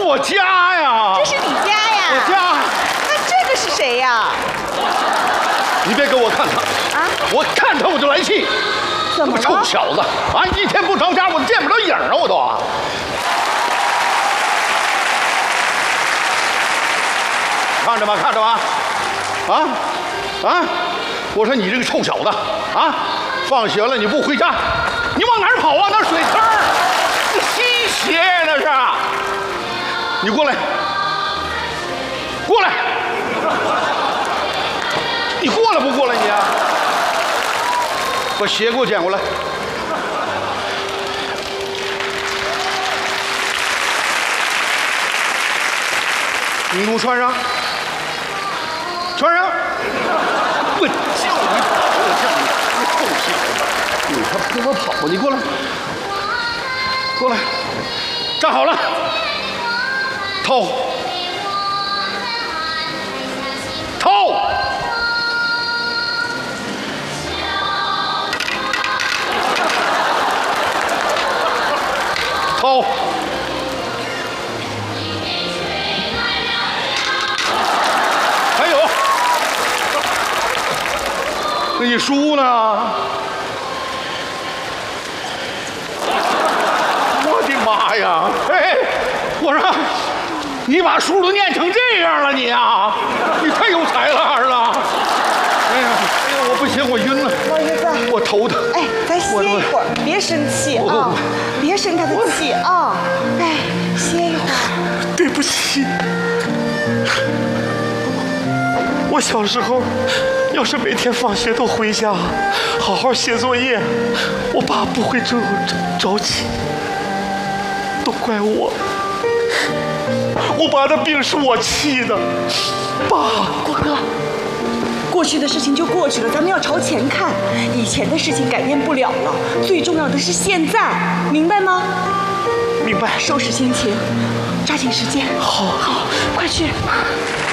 我家呀！ 这是你家呀？ 我家。 那这个是谁呀？ 你别给我看他啊！我看他我就来气。 怎么了？ 臭小子啊！一天不着家，我见不着影啊！我都。看着吧，看着吧，我说你这个臭小子啊！放学了你不回家，你往哪儿跑啊？那水坑儿，吸血那是。你过来，过来，你过来不过来你啊？把鞋给我捡过来。你给我穿上，穿上。我叫你跑，我叫你，你臭小子，你还跟我跑？你过来，过来，站好了，掏，掏，掏。还有，那你书呢？我的妈呀！哎，我说，你把书都念成这样了，你啊，你太有才了，儿子！哎呀，我不行，我晕了。 老爷子， 我头疼。 哎，再歇一会儿，别生气啊，别生他的气啊！哎，歇一会儿。 对不起。我小时候，要是每天放学都回家，好好写作业，我爸不会这么着急。都怪我，我爸的病是我气的。爸， 国哥，过去的事情就过去了，咱们要朝前看。以前的事情改变不了了，最重要的是现在，明白吗？ 明白。 收拾心情，抓紧时间。 好， 快去。